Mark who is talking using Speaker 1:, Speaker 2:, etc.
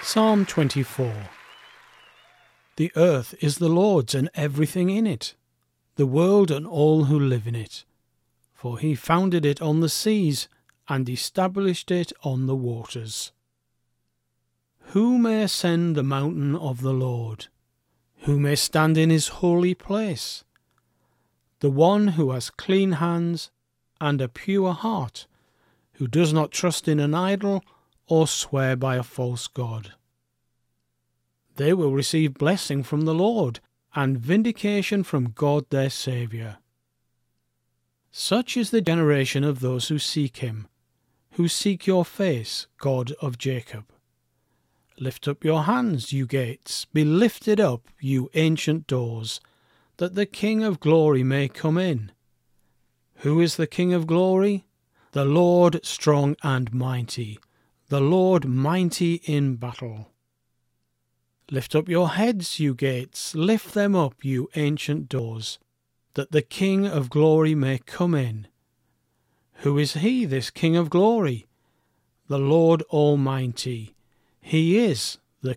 Speaker 1: Psalm 24. The earth is the Lord's and everything in it, the world and all who live in it. For he founded it on the seas and established it on the waters. Who may ascend the mountain of the Lord? Who may stand in his holy place? The one who has clean hands and a pure heart, who does not trust in an idol or swear by a false god. They will receive blessing from the Lord and vindication from God their Saviour. Such is the generation of those who seek him, who seek your face, God of Jacob. Lift up your hands, you gates, be lifted up, you ancient doors, that the King of glory may come in. Who is the King of glory? The Lord strong and mighty, the Lord mighty in battle. Lift up your heads, you gates, lift them up, you ancient doors, that the King of glory may come in. Who is he, this King of glory? The Lord Almighty. He is